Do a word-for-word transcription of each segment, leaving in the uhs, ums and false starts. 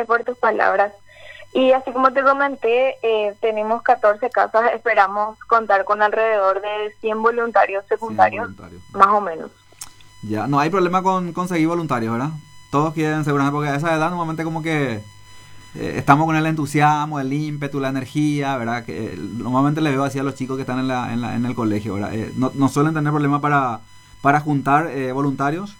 gracias por tus palabras. Y así como te comenté, eh, tenemos catorce casas, esperamos contar con alrededor de cien voluntarios secundarios, cien voluntarios. Más o menos. Ya, no hay problema con conseguir voluntarios, ¿verdad? Todos quieren seguramente, porque a esa edad normalmente como que eh, estamos con el entusiasmo, el ímpetu, la energía, ¿verdad? Que eh, normalmente le veo así a los chicos que están en, la, en, la, en el colegio, ¿verdad? Eh, no, no suelen tener problema para, para juntar eh, voluntarios.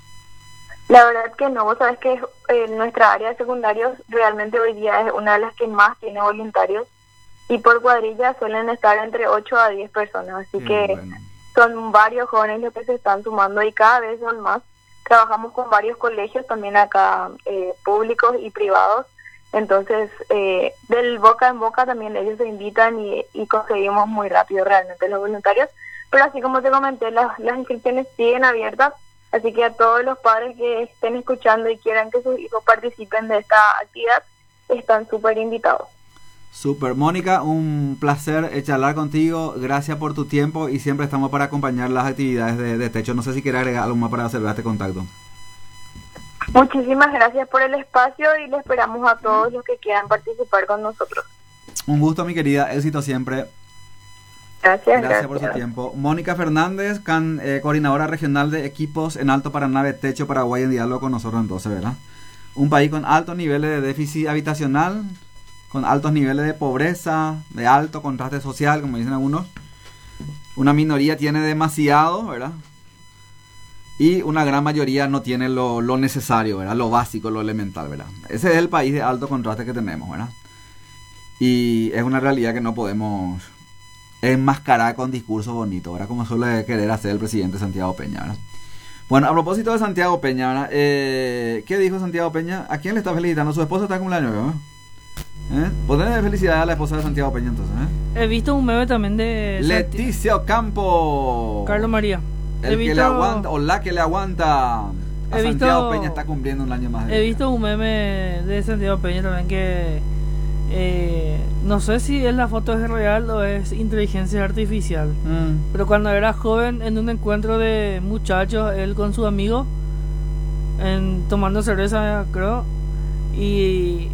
La verdad que no, vos sabés que eh, nuestra área de secundarios realmente hoy día es una de las que más tiene voluntarios y por cuadrilla suelen estar entre ocho a diez personas, así Qué que bueno. Son varios jóvenes los que se están sumando y cada vez son más. Trabajamos con varios colegios también acá, eh, públicos y privados, entonces eh, del boca en boca también ellos se invitan y, y conseguimos muy rápido realmente los voluntarios, pero así como te comenté, las, las inscripciones siguen abiertas. Así que a todos los padres que estén escuchando y quieran que sus hijos participen de esta actividad, están súper invitados. Super, Mónica, un placer charlar contigo, gracias por tu tiempo y siempre estamos para acompañar las actividades de, de Techo. No sé si quieres agregar algo más para hacer este contacto. Muchísimas gracias por el espacio y le esperamos a todos los que quieran participar con nosotros. Un gusto, mi querida, éxito siempre. Gracias, gracias. Gracias por su tiempo. Mónica Fernández, can, eh, coordinadora regional de equipos en Alto Paraná de Techo Paraguay, en diálogo con nosotros entonces, ¿verdad? Un país con altos niveles de déficit habitacional, con altos niveles de pobreza, de alto contraste social, como dicen algunos. Una minoría tiene demasiado, ¿verdad? Y una gran mayoría no tiene lo, lo necesario, ¿verdad? Lo básico, lo elemental, ¿verdad? Ese es el país de alto contraste que tenemos, ¿verdad? Y es una realidad que no podemos enmascarar con discursos bonitos, ¿verdad? Como suele querer hacer el presidente Santiago Peña, ¿verdad? Bueno, a propósito de Santiago Peña, ¿verdad? Eh, ¿Qué dijo Santiago Peña? ¿A quién le está felicitando? Su esposa está de cumpleaños, ¿verdad? ¿Eh? Ponerle felicidad a la esposa de Santiago Peña entonces, ¿eh? He visto un meme también de Leticia Ocampo, Carlos María. El He que visto... le aguanta, o la que le aguanta a He Santiago visto... Peña está cumpliendo un año más de He vida. visto un meme de Santiago Peña también que eh, no sé si es la foto es real o es inteligencia artificial, Mm. pero cuando era joven en un encuentro de muchachos, él con su amigo en, tomando cerveza, creo, y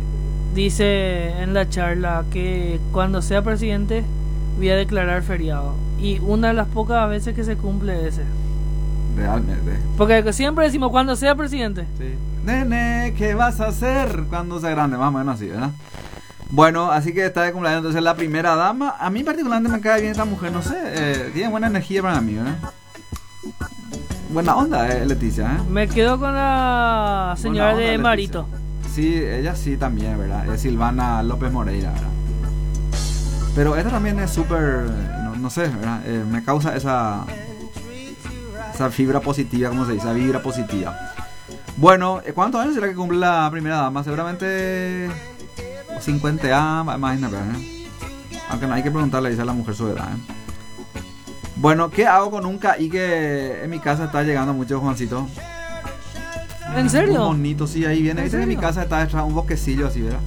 dice en la charla que cuando sea presidente voy a declarar feriado, y una de las pocas veces que se cumple ese, Realmente. porque siempre decimos cuando sea presidente. Sí. Nene, ¿qué vas a hacer cuando sea grande? Más o menos así, ¿verdad? Bueno, así que está de cumpleaños entonces la primera dama. A mí particularmente me cae bien esta mujer, no sé, eh, tiene buena energía para mí, ¿verdad? Buena onda, eh, Leticia, ¿eh? Me quedo con la señora Buena onda, de Leticia. Marito. Sí, ella sí también, ¿verdad? Es Silvana López Moreira, ¿verdad? Pero esta también es súper, no, no sé, ¿verdad? Eh, me causa esa esa fibra positiva, ¿cómo se dice? Esa vibra positiva. Bueno, ¿cuántos años será que cumple la primera dama? Seguramente cincuenta años, imagínate, ¿eh? Aunque no hay que preguntarle, dice a la mujer su edad, ¿eh? Bueno, ¿qué hago con un caí que en mi casa está llegando mucho, Juancito? ¿En serio? Un bonito, sí, ahí viene. ¿En Dice que en mi serio? casa está detrás un bosquecillo así, ¿verdad?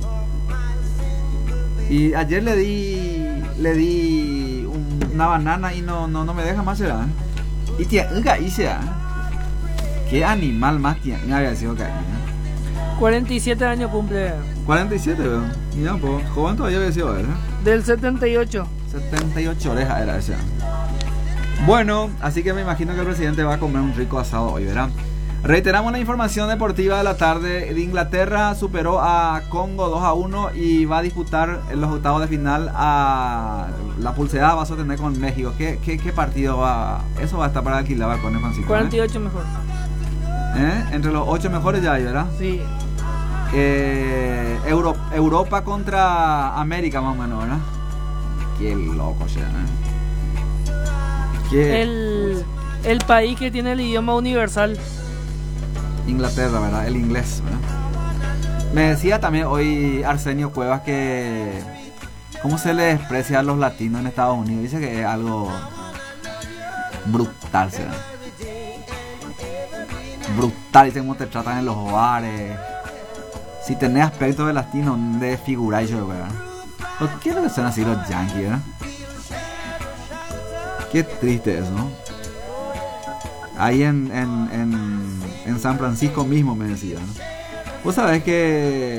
Y ayer le di le di un- una banana y no, no, no me deja más, ¿verdad? Y tía, un caí, ¿verdad? ¿Qué animal más tiene? Había sido caí, ¿eh? cuarenta y siete años cumple. cuarenta y siete, ¿verdad? Mira, un poco. Joven todavía había sido, ¿verdad? Del setenta y ocho. setenta y ocho orejas era ese. Bueno, así que me imagino que el presidente va a comer un rico asado hoy, ¿verdad? Reiteramos la información deportiva de la tarde. De Inglaterra superó a Congo dos a uno y va a disputar en los octavos de final a la pulseada va a sostener con México. ¿Qué, qué, qué partido va? Eso va a estar para alquilar balcones, Francisco, cuarenta y ¿eh? ocho mejor. ¿Eh? Entre los ocho mejores ya hay, ¿verdad? Sí. Eh, Euro- Europa contra América más o menos, ¿verdad? Qué loco, ya, ¿eh? Qué... El, el país que tiene el idioma universal. Inglaterra, ¿verdad? El inglés, ¿verdad? Me decía también hoy Arsenio Cuevas que cómo se le desprecia a los latinos en Estados Unidos. Dice que es algo brutal, ¿verdad? Brutal, dice cómo te tratan en los bares. Si tenés aspecto de latino, de figurar yo, ¿verdad? ¿Por qué es lo que son así los yankees, verdad? Qué triste eso, ¿no? Ahí en, en, en, en San Francisco mismo me decía, ¿no? Vos sabés que